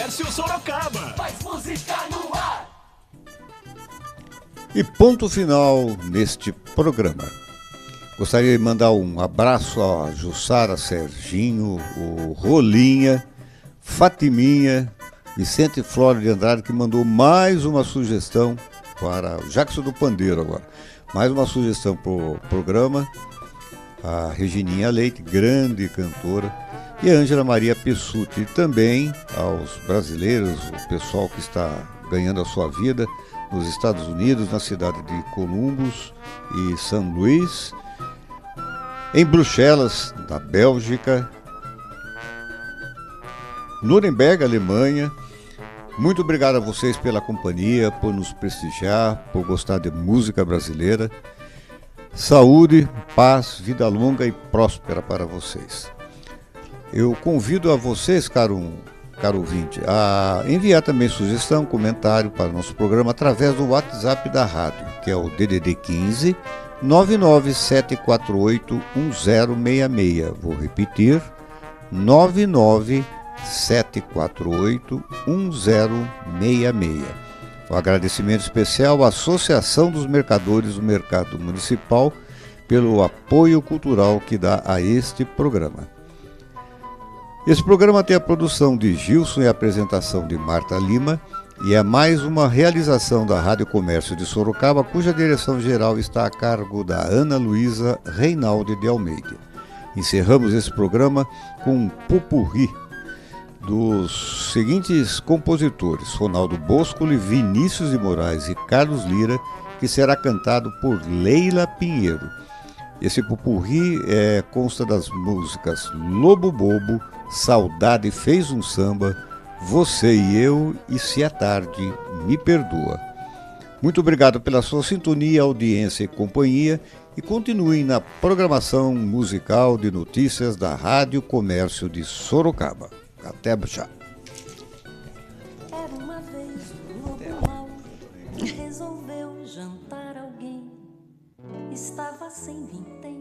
Comércio Sorocaba. Mais música no ar. E ponto final neste programa. Gostaria de mandar um abraço a Jussara, Serginho, o Rolinha, Fatiminha, Vicente Flora de Andrade, que mandou mais uma sugestão para o Jackson do Pandeiro agora. Mais uma sugestão para o programa. A Regininha Leite, grande cantora, e a Ângela Maria Pessutti. E também aos brasileiros, o pessoal que está ganhando a sua vida nos Estados Unidos, na cidade de Columbus e São Luís, em Bruxelas, na Bélgica, Nuremberg, Alemanha. Muito obrigado a vocês pela companhia, por nos prestigiar, por gostar de música brasileira. Saúde, paz, vida longa e próspera para vocês. Eu convido a vocês, caro ouvinte, a enviar também sugestão, comentário para o nosso programa através do WhatsApp da rádio, que é o DDD 15 99748 1066. Vou repetir, 99748 1066. Um agradecimento especial à Associação dos Mercadores do Mercado Municipal pelo apoio cultural que dá a este programa. Esse programa tem a produção de Gilson e a apresentação de Marta Lima e é mais uma realização da Rádio Comércio de Sorocaba, cuja direção geral está a cargo da Ana Luísa Reinaldi de Almeida. Encerramos esse programa com um popurrí dos seguintes compositores: Ronaldo Boscoli, Vinícius de Moraes e Carlos Lira, que será cantado por Leila Pinheiro. Esse popurrí consta das músicas Lobo Bobo, Saudade Fez um Samba, Você e Eu e Se é Tarde, Me Perdoa. Muito obrigado pela sua sintonia, audiência e companhia, e continuem na programação musical de notícias da Rádio Comércio de Sorocaba. Até já. Era uma vez um lobo mau, resolveu jantar alguém. Estava sem vintém,